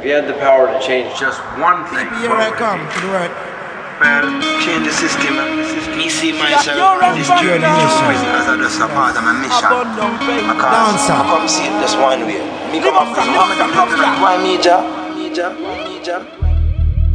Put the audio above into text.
If you had the power to change just one thing, Here I come to the right. Well, change the system. Me see myself in this journey as I just a part of my mission. Because I come see it just one way. Me come up from Muhammad, why me, Ja?